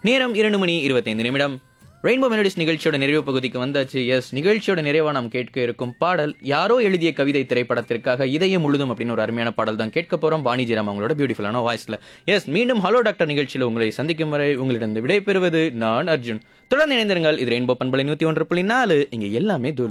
நேரம் 2:25. Rainbow melodies நிகழ்ச்சியோட நிறைவு பகுதிக்கு வந்தாச்சு. எஸ், நிகழ்ச்சியோட நிறைவா நாம் கேட்க இருக்கும் பாடல் யாரோ எழுதிய கவிதை திரைப்படத்திற்காக இதயம் முழுதும் அப்படின்னு ஒரு அருமையான பாடல் தான் கேட்க போறோம். வாணிஜிராம் அவங்களோட பியூட்டிஃபுல்லான வாய்ஸ்ல. எஸ், மீண்டும் ஹலோ டாக்டர் நிகழ்ச்சியில் உங்களை சந்திக்கும் வரை உங்களிடம் விடை பெறுவது நான் அர்ஜுன். தொடர்ந்து இணைந்திருங்கள். இது ரெயின்போ பண்பலை 101.4. இங்க எல்லாமே